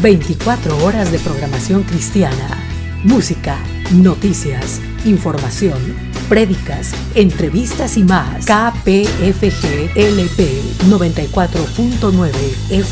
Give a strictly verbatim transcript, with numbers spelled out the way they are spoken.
veinticuatro horas de programación cristiana, música, noticias, información, prédicas, entrevistas y más. K P F G L P noventa y cuatro punto nueve F